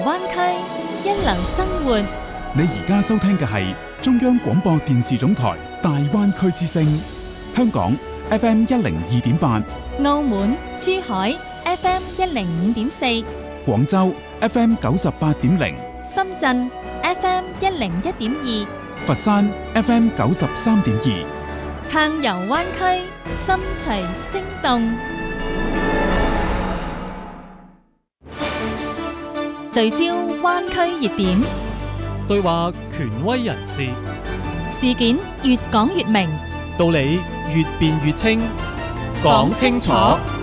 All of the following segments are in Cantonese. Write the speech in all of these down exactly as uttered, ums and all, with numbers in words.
灣區，一流生活。 你而家收聽嘅係中央廣播電視總台大灣區之聲，香港 F M 一零二點八， 澳門、珠海 F M 一零五點四， 廣州 F M 九十八點零， 深圳 F M 一零一點二， 佛山 F M 九十三點二。 撐遊灣區，心隨聲動。聚焦灣區熱點， 對話權威人士， 事件越講越明， 道理越辯越清，講清楚。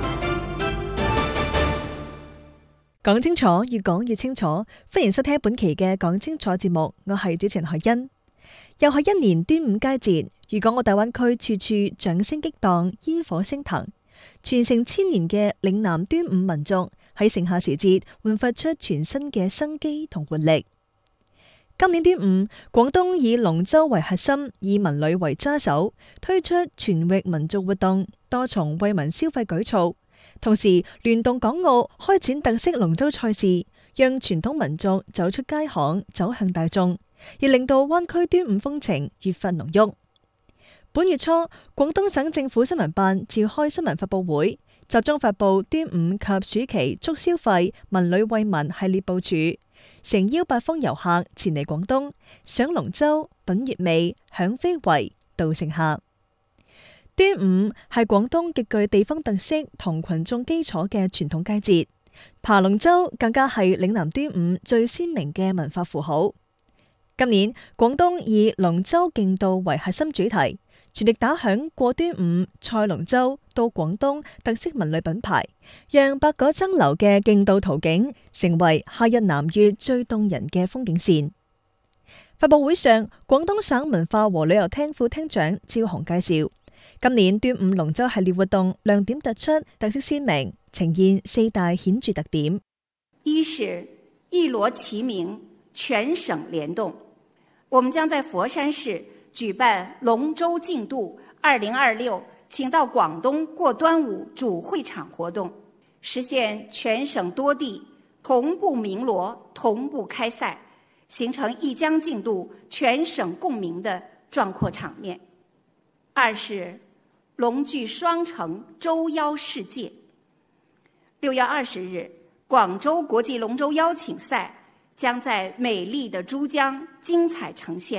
講清楚，越講越清楚。歡迎收聽本期嘅講清楚節目，我係主持人海欣。又係一年端午佳節，粵港澳大灣區處處掌聲激盪，煙火升騰，傳承千年嘅嶺南端午民俗喺盛夏時節煥發出全新嘅生機同活力。今年端午，廣東以龍舟為核心，以文旅為揸手，推出全域民族活動，多重惠民消費舉措，同時聯動港澳開展特色龍舟賽事，讓傳統民族走出街巷，走向大眾，亦令到灣區端午風情越發濃郁。本月初，廣東省政府新聞辦召開新聞發佈會，集中發佈端午及暑期促消費文旅惠民系列部署，誠邀八方遊客前嚟廣東賞龍舟、品月味、享非遺、度盛夏。端午係廣東極具地方特色同群眾基礎嘅傳統佳節，爬龍舟更加係嶺南端午最鮮明嘅文化符號。今年廣東以龍舟競渡為核心主題，全力打響過端午賽龍舟到廣東特色文旅品牌，讓百舸爭流嘅競渡途徑成為夏日南粵最動人嘅風景線。發佈會上，廣東省文化和旅遊廳副廳長趙紅介紹，今年端午龍舟系列活動亮點突出，特色鮮明，呈現四大顯著特點。 一是一鑼齊鳴，全省聯動，我們將在佛山市舉辦龍舟競渡二零二六，請到廣東過端午主會場活動，實現全省多地同步鳴鑼、同步開賽，形成一江競渡全省共鳴的壯闊場面。二是龍踞雙城，舟邀世界。六月二十日，廣州國際龍舟邀請賽將在美麗的珠江精彩呈現。